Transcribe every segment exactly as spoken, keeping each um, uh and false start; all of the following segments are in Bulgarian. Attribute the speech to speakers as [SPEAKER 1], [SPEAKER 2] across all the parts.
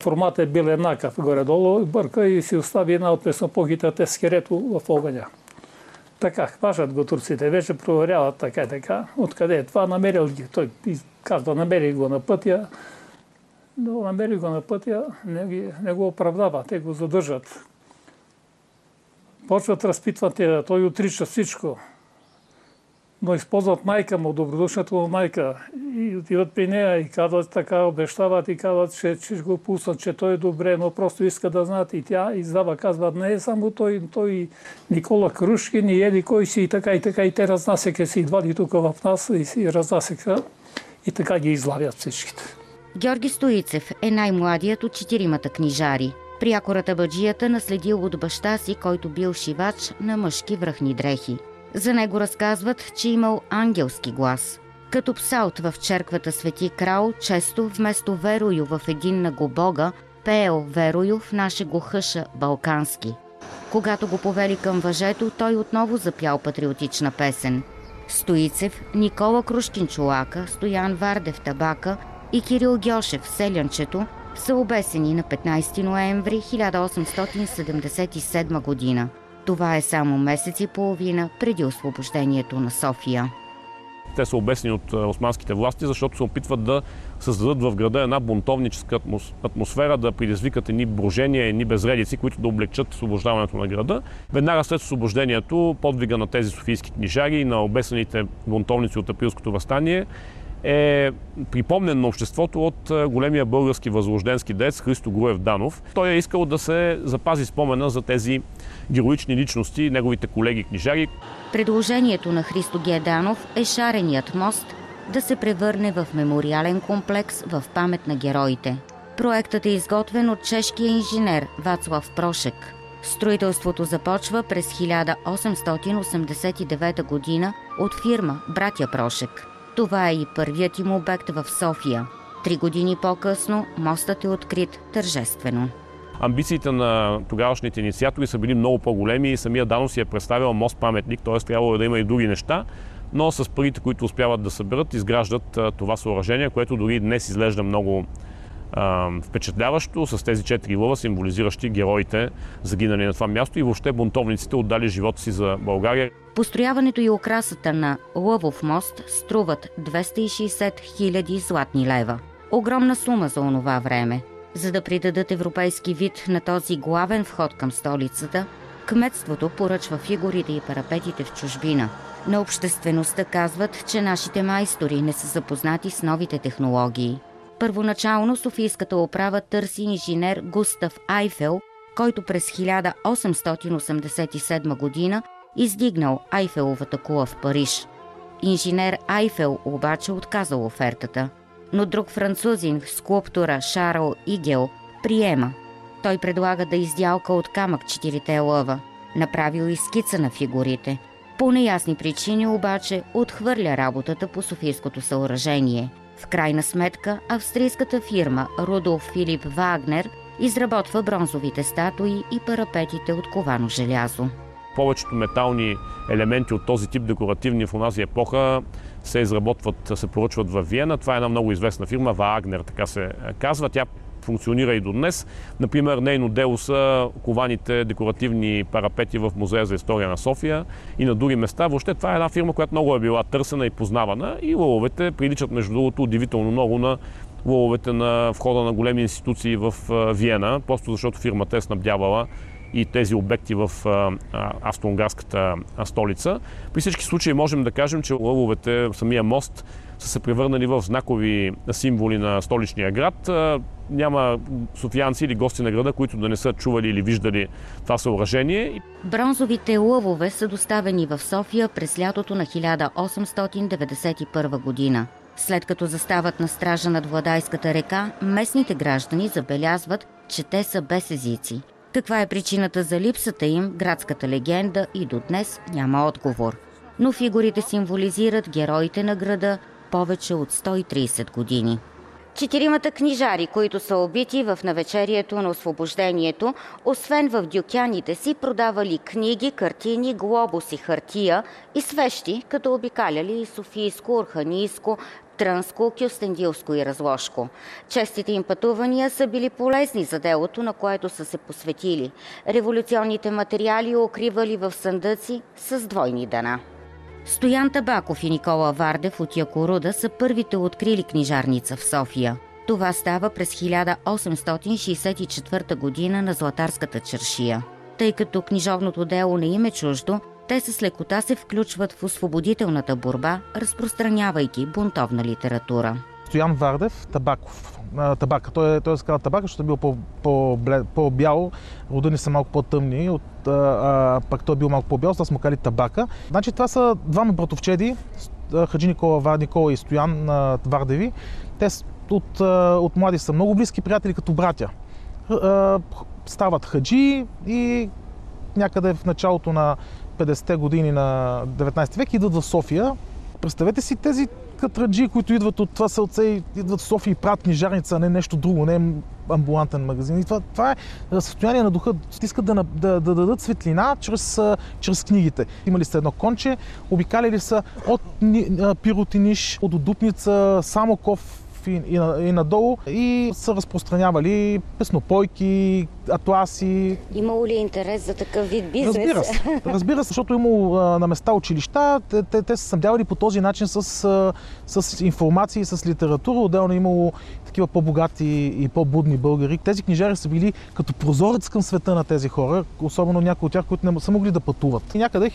[SPEAKER 1] формат е бил еднакъв горе-долу, бърка и си остави една от песнопохите скелето в огъня. Така, хващат го турците, вече проверяват така и така. Откъде е това? Намерил ги. Той казва, намери го на пътя. Но намери го на пътя, не, ги, не го оправдава, те го задържат. Почват разпитват, той отрича всичко. Но използват майка му, добродушната му майка. И отиват при нея и казват така, обещават и казват, че, че го пуснат, че той е добре, но просто иска да знаят. И тя издава, казва, не е само той, той Никола Крушкин и еди кой си и така и така. И те разнасяха си, идвали тук в нас и си разнасяха. И така ги излавят всичките.
[SPEAKER 2] Георги Стоицев е най-младият от четиримата книжари. Прякорът абаджията наследил от баща си, който бил шивач на мъжки връхни дрехи. За него разказват, че имал ангелски глас. Като псалт в черквата Свети Крал, често вместо верою в единна го Бога, пеел верою в наше го хъша балкански. Когато го повели към въжето, той отново запял патриотична песен. Стоицев, Никола Крушкин Чолака, Стоян Вардев Табака и Кирил Гьошев Селянчето са обесени на петнайсети ноември хиляда осемстотин седемдесет и седма година. Това е само месец и половина преди освобождението на София.
[SPEAKER 3] Те са обесени от османските власти, защото се опитват да създадат в града една бунтовническа атмосфера, да предизвикат едни брожения, едни безредици, които да облегчат освобождаването на града. Веднага след освобождението, подвига на тези софийски книжари и на обесените бунтовници от априлското въстание е припомнен на обществото от големия български възрожденски деец Христо Груев Данов. Той е искал да се запази спомена за тези героични личности, неговите колеги книжари.
[SPEAKER 2] Предложението на Христо Г. Данов е шареният мост да се превърне в мемориален комплекс в памет на героите. Проектът е изготвен от чешкия инженер Вацлав Прошек. Строителството започва през хиляда осемстотин осемдесет и девета година от фирма Братя Прошек. Това е и първият им обект в София. Три години по-късно мостът е открит тържествено.
[SPEAKER 3] Амбициите на тогавашните инициатори са били много по-големи и самия Данов си е представил мост-паметник, т.е. трябвало да има и други неща, но с парите, които успяват да съберат, изграждат това съоръжение, което дори днес изглежда много а, впечатляващо, с тези четири лъва, символизиращи героите, загинали на това място и въобще бунтовниците отдали живота си за България.
[SPEAKER 2] Построяването и украсата на Лъвов мост струват двеста и шейсет хиляди златни лева. Огромна сума за онова време. За да придадат европейски вид на този главен вход към столицата, кметството поръчва фигурите и парапетите в чужбина. На обществеността казват, че нашите майстори не са запознати с новите технологии. Първоначално софийската управа търси инженер Густав Айфел, който през хиляда осемстотин осемдесет и седма година издигнал Айфеловата кула в Париж. Инженер Айфел обаче отказал офертата. Но друг французин, скулптора Шарл Игел, приема. Той предлага да издялка от камък четирите лъва. Направил и скица на фигурите. По неясни причини обаче отхвърля работата по софийското съоръжение. В крайна сметка австрийската фирма Рудолф Филип Вагнер изработва бронзовите статуи и парапетите от ковано желязо.
[SPEAKER 3] Повечето метални елементи от този тип декоративни в онази епоха се изработват, се поръчват във Виена. Това е една много известна фирма, Вагнер, така се казва. Тя функционира и до днес. Например, нейно дело са кованите декоративни парапети в Музея за история на София и на други места. Въобще това е една фирма, която много е била търсена и познавана и лъвовете приличат между другото удивително много на лъвовете на входа на големи институции в Виена, просто защото фирмата е снабдявала и тези обекти в австро-унгарската столица. При всички случаи можем да кажем, че лъвовете, самия мост, са се превърнали в знакови символи на столичния град. Няма софиянци или гости на града, които да не са чували или виждали това съоръжение.
[SPEAKER 2] Бронзовите лъвове са доставени в София през лятото на хиляда осемстотин деветдесет и първа година. След като застават на стража над Владайската река, местните граждани забелязват, че те са без езици. Каква е причината за липсата им, градската легенда и до днес няма отговор. Но фигурите символизират героите на града повече от сто и трийсет години. Четиримата книжари, които са убити в навечерието на освобождението, освен в дюкяните си, продавали книги, картини, глобуси, хартия и свещи, като обикаляли и Софийско, Орханийско, Трънско, Кюстендилско и Разложко. Честите им пътувания са били полезни за делото, на което са се посветили. Революционните материали укривали в съндъци с двойни дъна. Стоян Табаков и Никола Вардев от Якоруда са първите открили книжарница в София. Това става през хиляда осемстотин шейсет и четвърта година на Златарската чаршия. Тъй като книжовното дело не им е чуждо, те с лекота се включват в освободителната борба, разпространявайки бунтовна литература.
[SPEAKER 4] Стоян Вардев, Табаков. Табака. Той, той се казва Табака, защото е бил по-бял, родени са малко по-тъмни, от, а, пък той е бил малко по-бял, това сме кали Табака. Значи това са двама братовчеди, Хаджи Никола, Никола и Стоян Вардеви. Те от, от млади са много близки приятели, като братя. Стават хаджи и някъде в началото на петдесетте години на деветнайсети век идват в София. Представете си тези катраджи, които идват от това селце, идват в София и правят книжарница, а не нещо друго, не амбулантен магазин. И това, това е състояние на духа. Искат да, да, да дадат светлина чрез, чрез книгите. Имали са едно конче, обикаляли са от Пиротиниш, от Дупница, Самоков и, и, и надолу и са разпространявали песнопойки, атласи.
[SPEAKER 2] Имало ли интерес за такъв вид бизнес?
[SPEAKER 4] Разбира се, разбира се, защото имало а, на места училища, те, те, те са снабдявали по този начин с, а, с информация, с литература. Отделно имало такива по-богати и по-будни българи. Тези книжари са били като прозорец към света на тези хора, особено някои от тях, които не са могли да пътуват. И някъде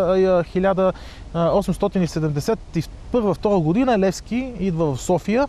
[SPEAKER 4] хиляда осемстотин седемдесет и първа-втора година Левски идва в София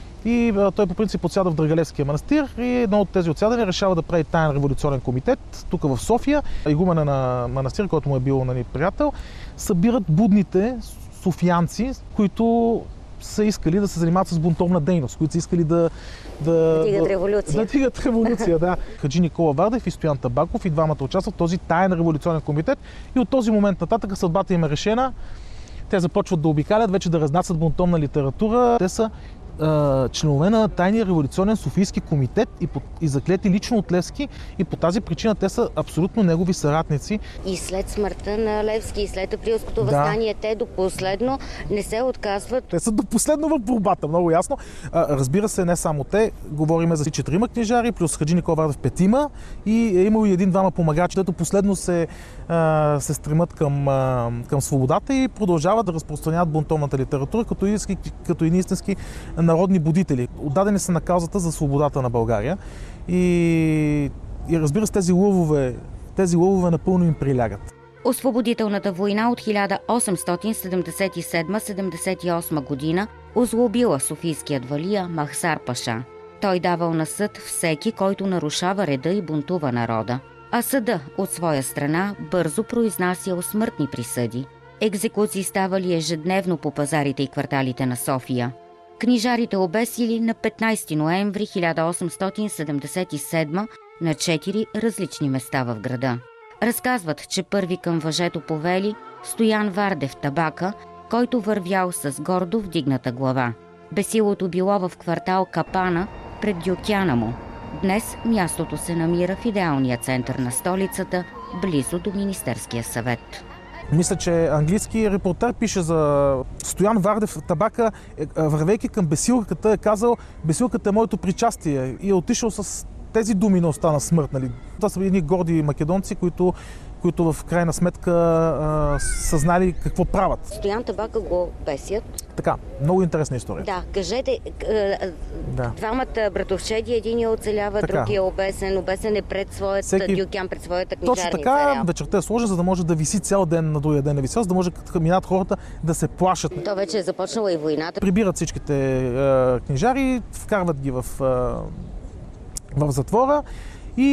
[SPEAKER 4] и а, той по принцип отсяда в Драгалевския манастир и едно от тези отсядания решава да прави таен революционен комитет тук в София. Игумена на манастир, който му е бил нали, приятел, събират будните софиянци, които са искали да се занимават с бунтовна дейност, които са искали да...
[SPEAKER 2] Да дигат революция.
[SPEAKER 4] Да дигат революция, да. Хаджи Никола Вардев и Стоян Табаков и двамата участват в този таен революционен комитет и от този момент нататък съдбата им е решена. Те започват да обикалят, вече да разнасят бунтовна литература. Те са членове на тайния революционен Софийски комитет и, по, и заклети лично от Левски и по тази причина те са абсолютно негови съратници.
[SPEAKER 2] И след смъртта на Левски и след Априлското въстание, да. Те до последно не се отказват.
[SPEAKER 4] Те са до последно в борбата, много ясно. А, разбира се, не само те. Говориме за четирима книжари, плюс Хаджи Никола Вардев петима и е имало и един-двама помагачи, които последно се, а, се стремат към, а, към свободата и продължават да разпространяват бунтовната литература като, истински, като и истински народни будители. Отдадени са на каузата за свободата на България и, и разбира се, тези лъвове, тези лъвове напълно им прилягат.
[SPEAKER 2] Освободителната война от хиляда осемстотин седемдесет и седма седемдесет и осма година озлобила софийският валия Махсар Паша. Той давал на съд всеки, който нарушава реда и бунтува народа. А съда от своя страна бързо произнасял смъртни присъди. Екзекуции ставали ежедневно по пазарите и кварталите на София. Книжарите обесили на петнайсети ноември хиляда осемстотин седемдесет и седма на четири различни места в града. Разказват, че първи към въжето повели Стоян Вардев Табака, който вървял с гордо вдигната глава. Бесилото било в квартал Капана пред Дюкяна му. Днес мястото се намира в идеалния център на столицата, близо до Министерския съвет.
[SPEAKER 4] Мисля, че английски репортер пише за Стоян Вардев Табака, вървейки към бесилката, е казал: бесилката е моето причастие, и е отишъл с тези думи на остана смърт. Нали? Това са едни горди македонци, които, които в крайна сметка а, са знали какво правят.
[SPEAKER 2] Стоян Табака го бесят.
[SPEAKER 4] Така, много интересна история.
[SPEAKER 2] Да, кажете, да. Двамата братовчеди, един оцелява,
[SPEAKER 4] така.
[SPEAKER 2] Другия е обесен, обесен е пред своята Всеки... дюкян, пред своята книжарница.
[SPEAKER 4] Точно така, вечерта е сложен, за да може да виси цял ден, на другия ден не висел, за да може да минат хората да се плашат.
[SPEAKER 2] То вече е започнала и войната.
[SPEAKER 4] Прибират всичките е, книжари, вкарват ги в, е, в затвора и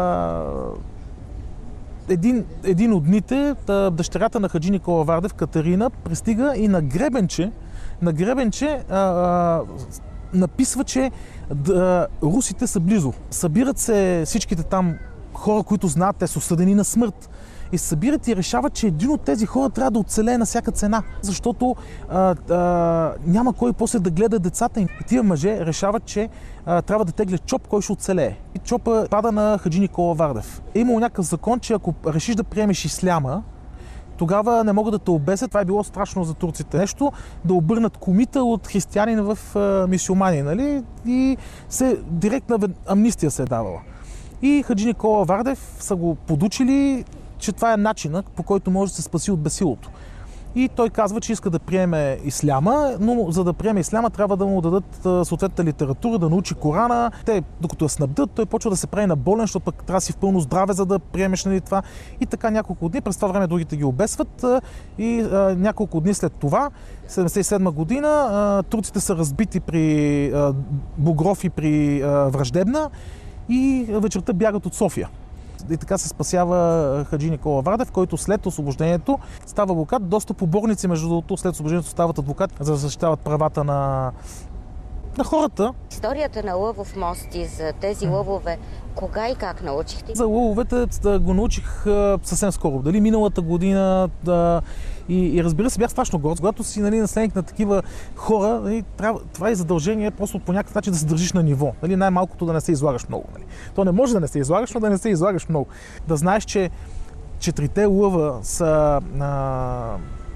[SPEAKER 4] е, един, един от дните дъщерята на Хаджи Никола Вардев, Катерина, пристига и на гребенче, на гребенче а, а, написва, че да, русите са близо. Събират се всичките там хора, които знаят, те са осъдени на смърт. И се събират и решават, че един от тези хора трябва да оцелее на всяка цена, защото а, а, няма кой после да гледа децата им. И тия мъже решават, че а, трябва да теглят чоп, кой ще оцелее. И чопа пада на Хаджи Никола Вардев. Е имало някакъв закон, че ако решиш да приемеш исляма, Тогава не могат да те обесят, това е било страшно за турците. Нещо да обърнат комита от християнин в мюсюлмани, нали? И се, директна амнистия се е давала. И Хаджи Никола Вардев са го подучили, че това е начинът, по който може да се спаси от бесилото. И той казва, че иска да приеме исляма, но за да приеме исляма трябва да му дадат съответната литература, да научи Корана. Те, докато я снабдят, той почва да се прави на болен, защото пък трябва да си в пълно здраве, за да приемеш, нали, това. И така няколко дни, през това време другите ги обесват и а, няколко дни след това, седемдесет и седма година, а, турците са разбити при а, Бугров и при а, Враждебна и вечерта бягат от София. И така се спасява Хаджи Никола Вардев, който след освобождението става адвокат. Доста поборници, между другото, след освобождението стават адвокат, за да защитават правата на, на хората.
[SPEAKER 2] Историята на Лъвов мост и за тези лъвове, кога и как научихте?
[SPEAKER 4] За лъвовете да го научих съвсем скоро. Дали миналата година. Да, и, и разбира се, бях страшно горд. Когато си, нали, наследник на такива хора, нали, трябва, това е задължение просто по някакъв начин да се държиш на ниво. Нали, най-малкото да не се излагаш много. Нали. То не може да не се излагаш, но да не се излагаш много. Да знаеш, че четирите лъва са а,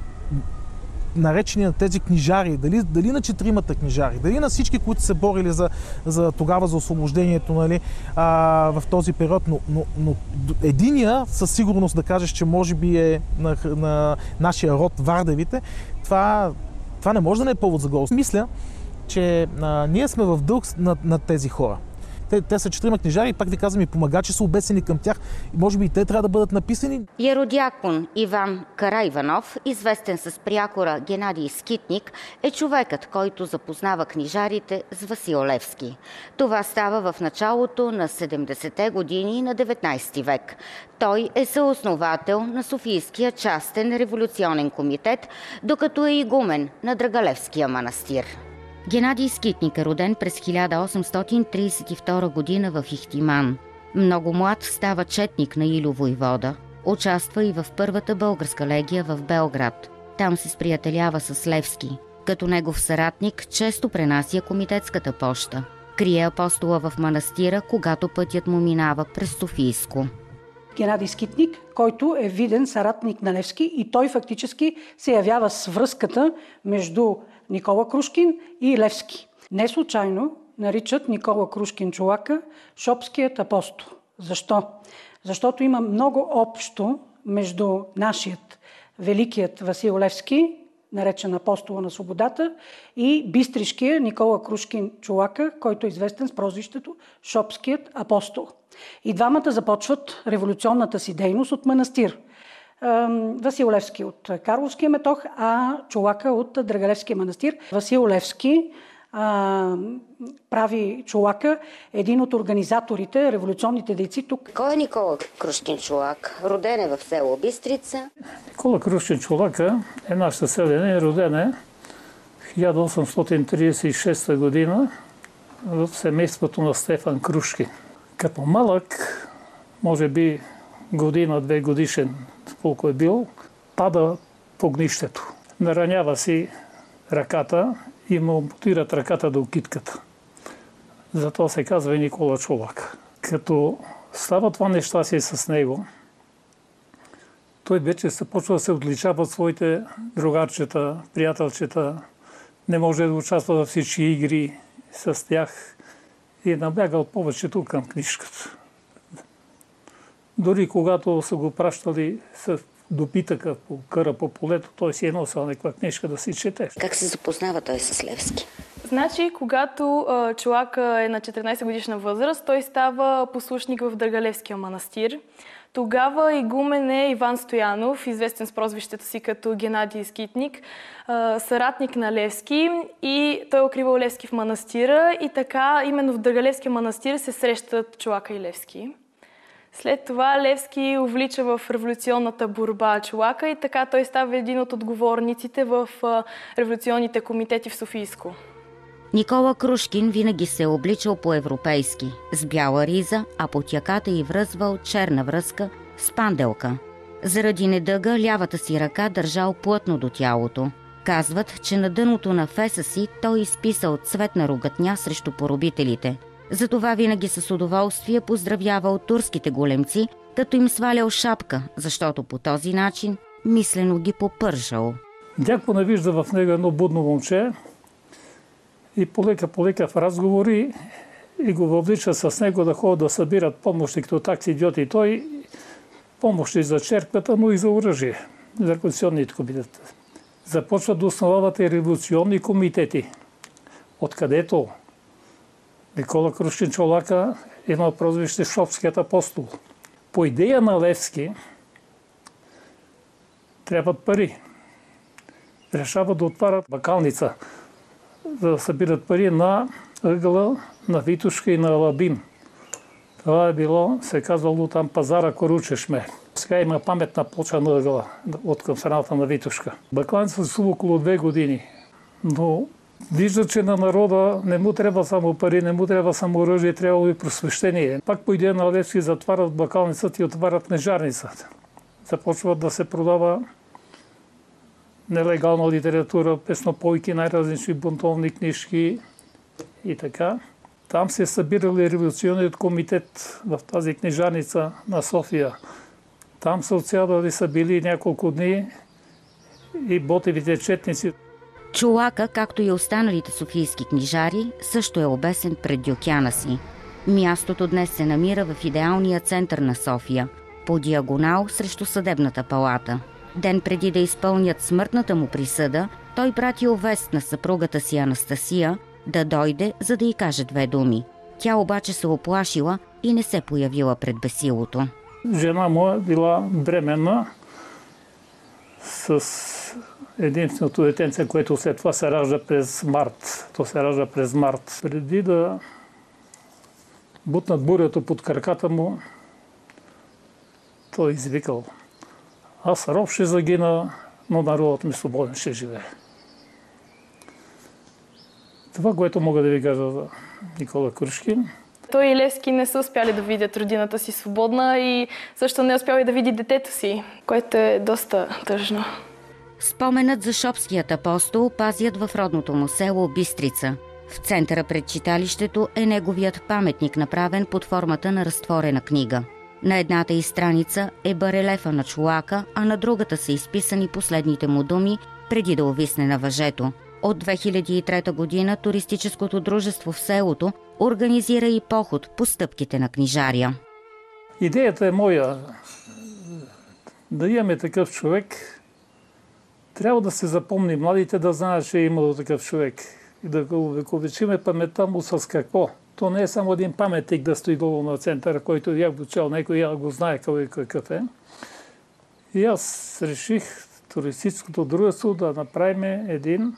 [SPEAKER 4] наречени на тези книжари, дали, дали на четиримата книжари, дали на всички, които се борили за, за тогава за освобождението, нали, а, в този период, но, но, но единия със сигурност да кажеш, че може би е на, на нашия род Вардевите, това, това не може да не е повод за гордост. Мисля, че а, ние сме в дълг на, на тези хора. Те, те са четирима книжари и пак ви казвам, и помагачи са обесени към тях. Може би и те трябва да бъдат написани.
[SPEAKER 2] Еродиакон Иван Караиванов, известен с прякора Генадий Скитник, е човекът, който запознава книжарите с Васил Левски. Това става в началото на седемдесетте години на деветнайсети век. Той е съосновател на Софийския частен революционен комитет, докато е игумен на Драгалевския манастир. Генадий Скитник е роден през хиляда осемстотин трийсет и втора година в Ихтиман. Много млад става четник на Илю войвода. Участва и в първата българска легия в Белград. Там се сприятелява с Левски. Като негов съратник често пренася комитетската поща. Крие апостола в манастира, когато пътят му минава през Софийско.
[SPEAKER 5] Генадий Скитник, който е виден съратник на Левски, и той фактически се явява с връзката между Никола Крушкин и Левски. Не случайно наричат Никола Крушкин Чолака Шопският апостол. Защо? Защото има много общо между нашият великият Васил Левски, наречен апостола на свободата, и бистришкия Никола Крушкин Чолака, който е известен с прозвището Шопският апостол. И двамата започват революционната си дейност от манастир. Васил Левски от Карловския метох, а Чолака от Драгалевския манастир. Васил Левски а, прави Чолака един от организаторите, революционните дейци тук.
[SPEAKER 2] Кой е Никола Крушкин Чолак? Роден е в село Бистрица.
[SPEAKER 1] Никола Крушкин Чолака е наш съселен, роден е в хиляда осемстотин трийсет и шеста година в семейството на Стефан Крушкин. Като малък, може би година-две годишен, колко е бил, пада по огнището. Наранява си ръката и му ампутират ръката до китката. Зато се казва и Никола Чолак. Като става това нещастие с него, той вече се почва да се отличава от своите другарчета, приятелчета. Не може да участва във всички игри с тях и е набягал повечето към книжката. Дори когато са го пращали с допитъка по къра по полето, той си е носил някаква книжка да си чете.
[SPEAKER 2] Как се запознава той с Левски?
[SPEAKER 6] Значи, когато а, Чолака е на четиринайсет годишна възраст, той става послушник в Драгалевския манастир. Тогава игумен е Иван Стоянов, известен с прозвището си като Генадий Скитник, а, съратник на Левски, и той е укривал Левски в манастира, и така именно в Драгалевския манастир се срещат Чолака и Левски. След това Левски увлича в революционната борба Чолака и така той става един от отговорниците в революционните комитети в Софийско.
[SPEAKER 2] Никола Крушкин винаги се е обличал по-европейски, с бяла риза, а по тяката й връзвал черна връзка с панделка. Заради недъга лявата си ръка държал плътно до тялото. Казват, че на дъното на феса си той изписал цветна ругатня срещу поробителите. Затова винаги с удоволствие поздравявал турските големци, като им свалял шапка, защото по този начин мислено ги попържал.
[SPEAKER 1] Дядко не вижда в него едно будно момче и полека-полека в разговори и го въвлича с него да ходят да събират помощи, като такси идиоти. Той помощи за черквата, но и за оръжие, за революционните комитети. Започват да основават и революционни комитети, откъдето Никола Крушкин Чолака има прозвище Шопският апостол. По идея на Левски трябват пари. Решават да отварят бакалница, за да събират пари на ъгъла на Витушка и на Алабин. Това е било, се казвало там пазара Коручешме. Сега има паметна плоча на ъгъла от към страната на Витушка. Бакалница са около две години, но вижда, че на народа не му трябва само пари, не му трябва само оръжие, трябва и просвещение. Пак по идея на Левски затварят бакалницата и отварят книжарницата. Започват да се продава нелегална литература, песнопойки, най-различни бунтовни книжки и така. Там се е събирал и революционният комитет в тази книжарница на София. Там са отсядали са били няколко дни и ботевите четници.
[SPEAKER 2] Чолака, както и останалите софийски книжари, също е обесен пред дюкяна си. Мястото днес се намира в идеалния център на София, по диагонал срещу съдебната палата. Ден преди да изпълнят смъртната му присъда, той пратил вест на съпругата си Анастасия да дойде, за да й каже две думи. Тя обаче се оплашила и не се появила пред бесилото.
[SPEAKER 1] Жена му е била бременна с единственото детенце, което след това се ражда през март. То се ражда през март. Преди да бутнат бурята под краката му, той извикал: аз роб ще загина, но народът ми свободен ще живее. Това, което мога да ви кажа за Никола Крушкин.
[SPEAKER 6] Той и Левски не са успяли да видят родината си свободна и също не успял и да види детето си, което е доста тъжно.
[SPEAKER 2] Споменът за Шопският апостол пазят в родното му село Бистрица. В центъра пред читалището е неговият паметник, направен под формата на разтворена книга. На едната й страница е барелефа на Чолака, а на другата са изписани последните му думи преди да увисне на въжето. От две хиляди и трета година туристическото дружество в селото организира и поход по стъпките на книжаря.
[SPEAKER 1] Идеята е моя. Да имаме такъв човек, трябва да се запомни, младите да знаят, че е имало такъв човек. И да го увековечиме паметта му с какво. То не е само един паметник да стои долу на центъра, който я го чел, някой я го знае кой какъв е. И аз реших туристическото дружество да направим един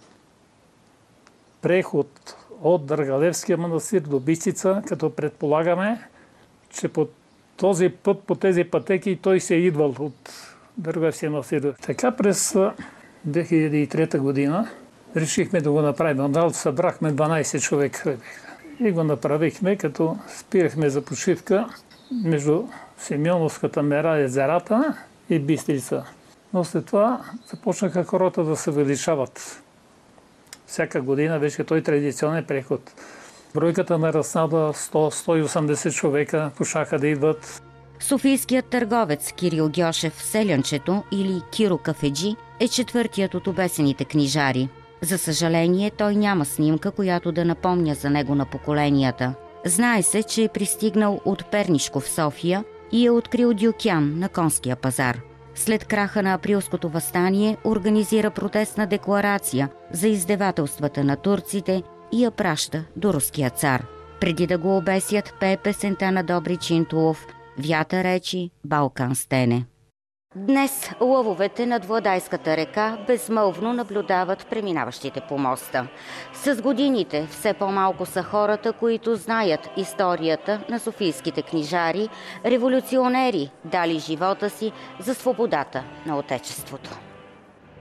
[SPEAKER 1] преход от Дъргалевския манастир до Бистрица, като предполагаме, че по този път, по тези пътеки, той се е идвал от Дъргалевския манастир. Така през две хиляди и трета година решихме да го направим. Събрахме дванайсет човека и го направихме, като спирахме за почивка между Симеоновската мера, езерата и Бистрица. Но след това започнаха хората да се увеличават. Всяка година беше той традиционен преход. Бройката нарасна до сто до сто и осемдесет човека, пошаха да идват.
[SPEAKER 2] Софийският търговец Кирил Гьошев в Селянчето или Киро Кафеджи е четвъртият от обесените книжари. За съжаление, той няма снимка, която да напомня за него на поколенията. Знае се, че е пристигнал от Пернишко в София и е открил дюкян на Конския пазар. След краха на априлското въстание организира протестна декларация за издевателствата на турците и я праща до руския цар. Преди да го обесят, пее песента на Добри Чинтулов «Вятър речи, Балкан стене». Днес лъвовете над Владайската река безмълвно наблюдават преминаващите по моста. С годините все по-малко са хората, които знаят историята на софийските книжари, революционери, дали живота си за свободата на Отечеството.